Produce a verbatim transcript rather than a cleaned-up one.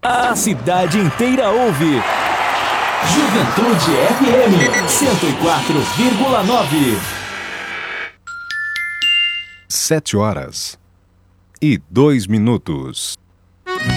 A cidade inteira ouve. Juventude F M cento e quatro vírgula nove. Sete horas e dois minutos.